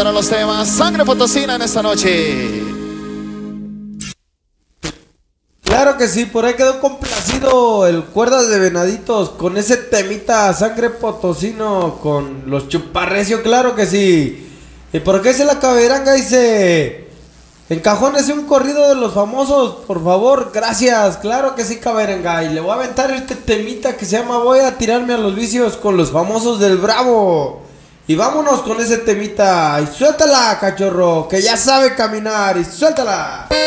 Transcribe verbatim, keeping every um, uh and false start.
sonaron los temas Sangre Potosina en esta noche. Claro que sí, por ahí quedó complacido el Cuerdas de Venaditos con ese temita Sangre Potosino con los Chuparrecio, claro que sí. ¿Y por qué se la caberanga? Dice, encajónese un corrido de los famosos, por favor, gracias. Claro que sí, caberanga. Y le voy a aventar este temita que se llama Voy a tirarme a los vicios con los famosos del Bravo. Y vámonos con ese temita. Y suéltala, cachorro, que ya sabe caminar. Y suéltala.